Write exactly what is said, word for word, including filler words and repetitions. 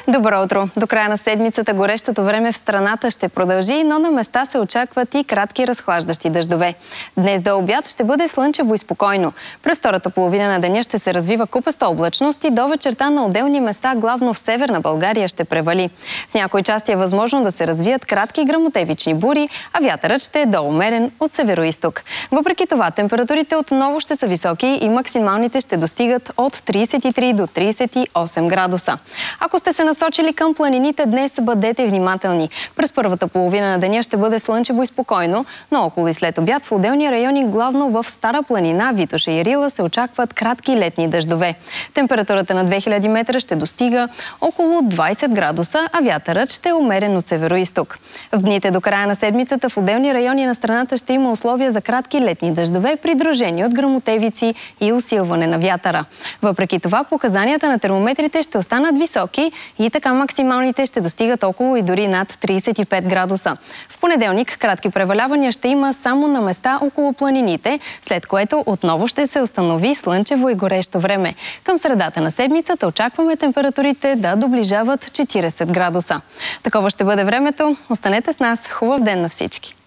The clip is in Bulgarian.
Добро утро! До края на седмицата горещото време в страната ще продължи, но на места се очакват и кратки разхлаждащи дъждове. Днес до обяд ще бъде слънчево и спокойно. През втората половина на деня ще се развива купеста облачност и до вечерта на отделни места, главно в северна България, ще превали. В някои части е възможно да се развият кратки гръмотевични бури, а вятърът ще е доумерен от североизток. Въпреки това, температурите отново ще са високи и максималните ще достигат от тридесет и три до тридесет и осем градуса. Ако сте се насочили към планините, днес бъдете внимателни. През първата половина на деня ще бъде слънчево и спокойно, но около и след обяд в отделни райони, главно в Стара планина, Витоша и Рила, се очакват кратки летни дъждове. Температурата на две хиляди метра ще достига около двадесет градуса, а вятърът ще е умерен от североизток. В дните до края на седмицата в отделни райони на страната ще има условия за кратки летни дъждове, придружени от гръмотевици и усилване на вятъра. Въпреки това, показанията на термометрите ще останат високи и така максималните ще достигат около и дори над тридесет и пет градуса. В понеделник кратки превалявания ще има само на места около планините, след което отново ще се установи слънчево и горещо време. Към средата на седмицата очакваме температурите да доближават четиридесет градуса. Такова ще бъде времето. Останете с нас. Хубав ден на всички!